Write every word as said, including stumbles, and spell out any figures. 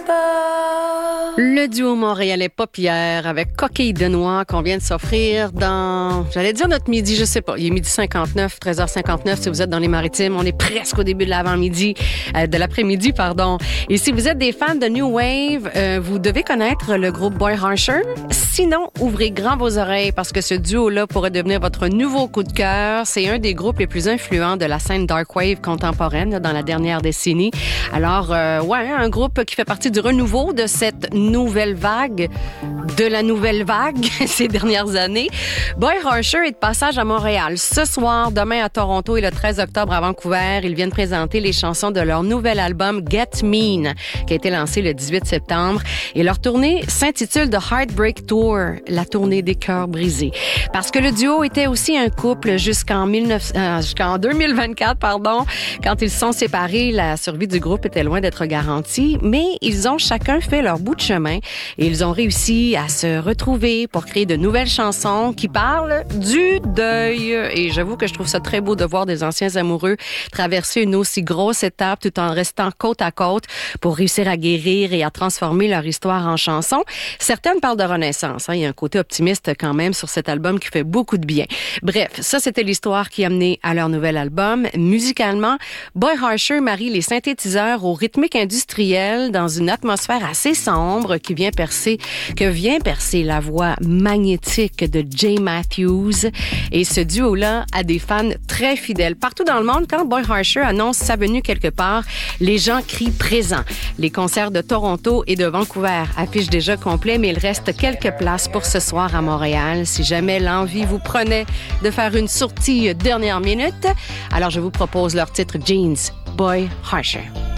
pas. Le duo montréalais Paupières avec Coquille de Noix qu'on vient de s'offrir dans, j'allais dire notre midi, je sais pas, il est midi cinquante-neuf, treize heures cinquante-neuf si vous êtes dans les Maritimes. On est presque au début de l'avant-midi, euh, de l'après-midi, pardon. Et si vous êtes des fans de New Wave, euh, vous devez connaître le groupe Boy Harsher. Sinon, ouvrez grand vos oreilles parce que ce duo-là pourrait devenir votre nouveau coup de cœur. C'est un des groupes les plus influents de la scène dark wave contemporaine là, dans la dernière décennie. Alors, euh, ouais, un groupe qui fait partie du renouveau de cette nouvelle vague, de la nouvelle vague ces dernières années. Boy Harsher est de passage à Montréal ce soir, demain à Toronto et le treize octobre à Vancouver. Ils viennent présenter les chansons de leur nouvel album Get Mean, qui a été lancé le dix-huit septembre. Et leur tournée s'intitule The Heartbreak Tour, la tournée des cœurs brisés. Parce que le duo était aussi un couple jusqu'en, mille neuf cents, euh, jusqu'en deux mille vingt-quatre, pardon. Quand ils se sont séparés, la survie du groupe était loin d'être garantie, mais ils ont chacun fait leur bout de chemin et ils ont réussi à se retrouver pour créer de nouvelles chansons qui parlent du deuil. Et j'avoue que je trouve ça très beau de voir des anciens amoureux traverser une aussi grosse étape tout en restant côte à côte pour réussir à guérir et à transformer leur histoire en chansons. Certaines parlent de renaissance. Hein. Il y a un côté optimiste quand même sur cet album qui fait beaucoup de bien. Bref, ça c'était l'histoire qui a mené à leur nouvel album. Musicalement, Boy Harsher marie les synthétiseurs au rythmique industriel dans une atmosphère assez sombre qui vient percer, que vient percer la voix magnétique de Jay Matthews. Et ce duo-là a des fans très fidèles. Partout dans le monde, quand Boy Harsher annonce sa venue quelque part, les gens crient présent. Les concerts de Toronto et de Vancouver affichent déjà complet, mais il reste quelques places pour ce soir à Montréal. Si jamais l'envie vous prenait de faire une sortie dernière minute, alors je vous propose leur titre Jeans, Boy Harsher.